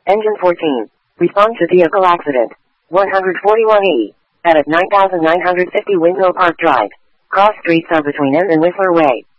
Engine 14. Respond to vehicle accident. 141E. Edit 9950 Windmill Park Drive. Cross streets are between N and Whistler Way.